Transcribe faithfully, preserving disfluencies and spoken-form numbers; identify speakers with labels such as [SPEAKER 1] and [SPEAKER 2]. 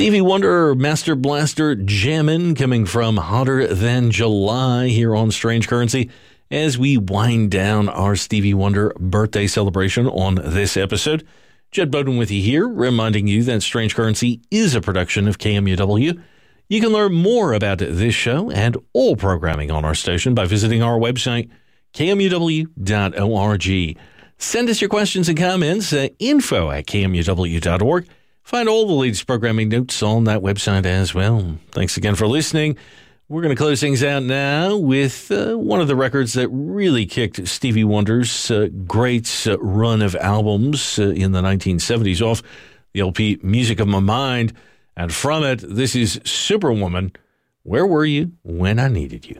[SPEAKER 1] Stevie Wonder, Master Blaster, Jammin', coming from Hotter Than July here on Strange Currency as we wind down our Stevie Wonder birthday celebration on this episode. Jed Bowden with you here, reminding you that Strange Currency is a production of K M U W. You can learn more about this show and all programming on our station by visiting our website, K M U W dot org. Send us your questions and comments at info at K M U W dot org. Find all the latest programming notes on that website as well. Thanks again for listening. We're going to close things out now with uh, one of the records that really kicked Stevie Wonder's uh, great uh, run of albums uh, in the nineteen seventies off, the L P Music of My Mind. And from it, this is Superwoman. Where were you when I needed you?